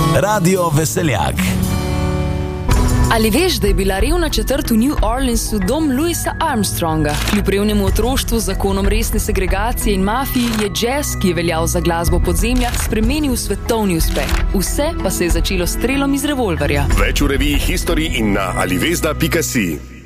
Radio Veseljak. Ali veš, da je bila revna četrt v New Orleansu dom Louisa Armstronga? Kljub revnemu otroštvu, zakonom resne segregacije in mafiji je jazz, ki je veljal za glasbo podzemlja, spremenil v svetovni uspeh. Vse pa se je začelo s strelom iz revolverja. Več v reviji History in na alivezda.si.